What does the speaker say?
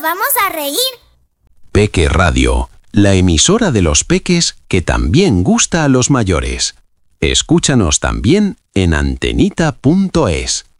vamos a reír. Peque Radio, la emisora de los peques que también gusta a los mayores. Escúchanos también en antenita.es.